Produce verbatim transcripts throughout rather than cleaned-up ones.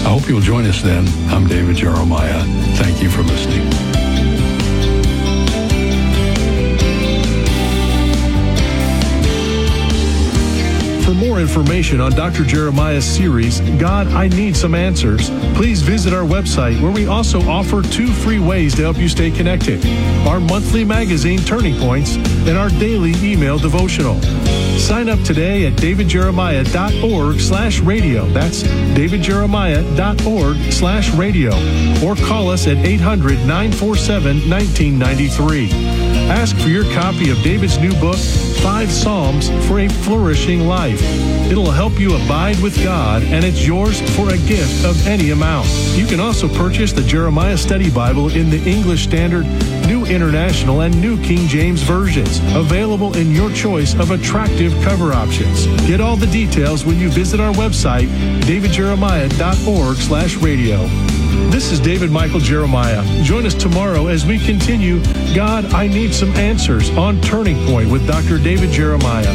I hope you'll join us then. I'm David Jeremiah. Thank you for listening. For more information on Doctor Jeremiah's series, God, I Need Some Answers, please visit our website where we also offer two free ways to help you stay connected: our monthly magazine, Turning Points, and our daily email devotional. Sign up today at davidjeremiah.org slash radio. That's davidjeremiah.org slash radio. Or call us at eight hundred, nine four seven, one nine nine three. Ask for your copy of David's new book, Five Psalms for a Flourishing Life. It'll help you abide with God, and it's yours for a gift of any amount. You can also purchase the Jeremiah Study Bible in the English Standard, New International, and New King James versions, available in your choice of attractive cover options. Get all the details when you visit our website, davidjeremiah.org slash radio. This is David Michael Jeremiah. Join us tomorrow as we continue God, I Need Some Answers on Turning Point with Doctor David Jeremiah.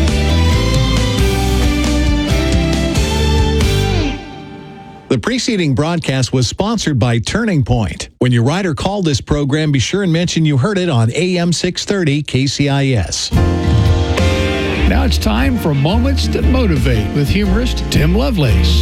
The preceding broadcast was sponsored by Turning Point. When you write or call this program, be sure and mention you heard it on A M six thirty K C I S. Now it's time for Moments That Motivate with humorist Tim Lovelace.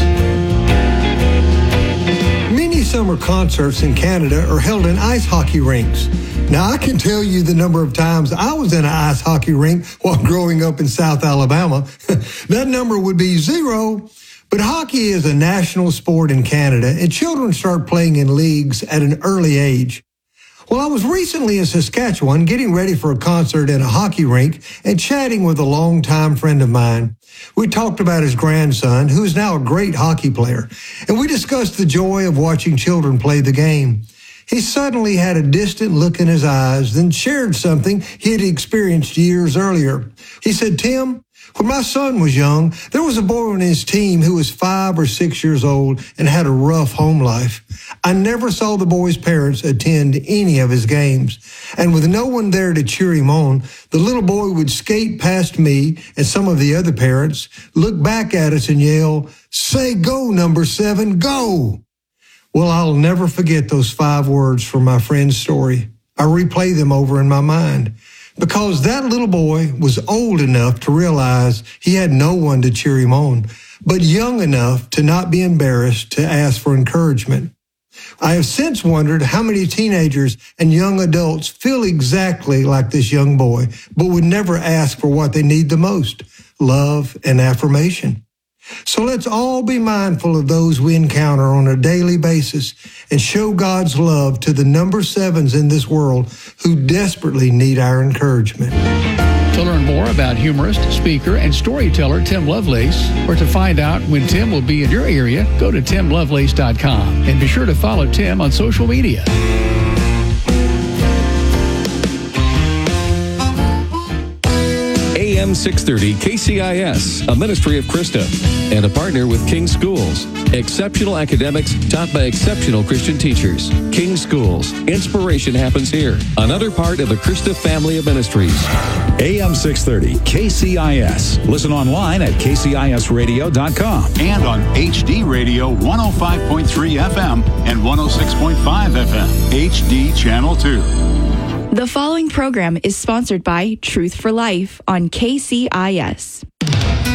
Many summer concerts in Canada are held in ice hockey rinks. Now, I can tell you the number of times I was in an ice hockey rink while growing up in South Alabama. That number would be zero. But hockey is a national sport in Canada, and children start playing in leagues at an early age. Well, I was recently in Saskatchewan getting ready for a concert in a hockey rink and chatting with a longtime friend of mine. We talked about his grandson, who is now a great hockey player, and we discussed the joy of watching children play the game. He suddenly had a distant look in his eyes, then shared something he had experienced years earlier. He said, "Tim, when my son was young, there was a boy on his team who was five or six years old and had a rough home life. I never saw the boy's parents attend any of his games. And with no one there to cheer him on, the little boy would skate past me and some of the other parents, look back at us and yell, 'Say go, number seven, go!' Well, I'll never forget those five words from my friend's story. I replay them over in my mind. Because that little boy was old enough to realize he had no one to cheer him on, but young enough to not be embarrassed to ask for encouragement. I have since wondered how many teenagers and young adults feel exactly like this young boy, but would never ask for what they need the most, love and affirmation. So let's all be mindful of those we encounter on a daily basis and show God's love to the number sevens in this world who desperately need our encouragement. To learn more about humorist, speaker, and storyteller Tim Lovelace, or to find out when Tim will be in your area, go to tim lovelace dot com and be sure to follow Tim on social media. A M six thirty K C I S, a ministry of Christa, and a partner with King Schools. Exceptional academics taught by exceptional Christian teachers. King Schools. Inspiration happens here. Another part of the Christa family of ministries. A M six thirty K C I S. Listen online at k c i s radio dot com. And on H D Radio one oh five point three F M and one oh six point five F M. H D Channel two. The following program is sponsored by Truth for Life on K C I S.